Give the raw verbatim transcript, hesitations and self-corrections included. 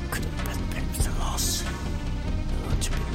Couldn't bet Pim's the loss. Not to be